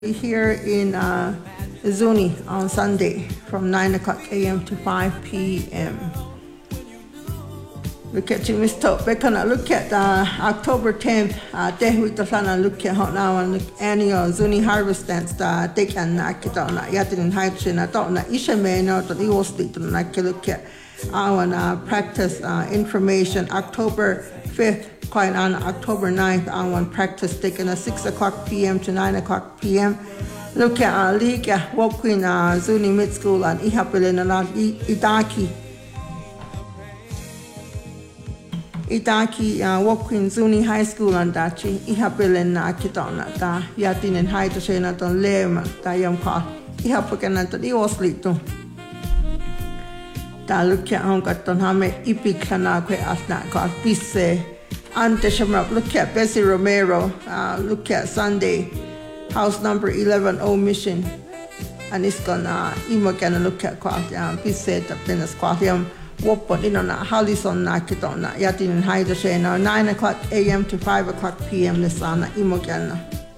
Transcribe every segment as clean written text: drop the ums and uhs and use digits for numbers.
Here in Zuni on Sunday from 9 o'clock a.m. to 5 p.m. Look at Mr. Bekana. Look at October 10th. Tehwitosana look at now annual Zuni harvest dance. Take an akitona yatin hydrogen. I don't know. Ishame no to the Ostit and I can look at our practice information. October 5th. Quite on October 9th, I want practice taking at 6 o'clock p.m. to 9 o'clock p.m. Look at Liga, Wokwin, Zuni Mid School, and Ihapilin and Idaki, Wokwin, Zuni High School, and Dachi, Ihapilin, Kitona, da Yatin and Hydrogen, Don Lem, Dayam Call, Ihapakan, and the Oslito. Da look at Honkaton Hame, Ipikanaque, Asna, called Pisse. Ante Shamrap, look at Bessie Romero, look at Sunday, house number 11, Old Mission. And it's gonna Imogan look at Quatiam, Pisse, Tennis Quatiam, Wopon, Hallison, Nakitona, Yatin and Hydrogen, 9 o'clock a.m. to 5 o'clock p.m. Nisana, Imogan.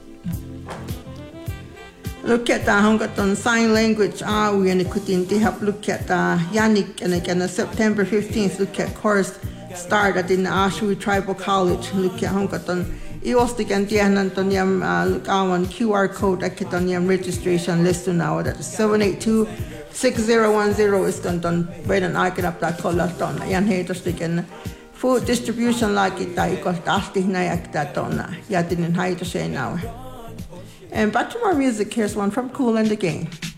Look at the Hongaton Sign Language, we and Kutin, they have look at Yannick and again September 15th, look at course. Started in Ashui Tribal College. Look at Honkaton. Iostik Antonium look on QR code Akitonium registration list now. That is 782-6010 is done by an icon up that color ton. Yan Haterstick food distribution like it equals Dasti Nayak that ton. Yatin in Hater now. And back to more music. Here's one from Kool and the Gang.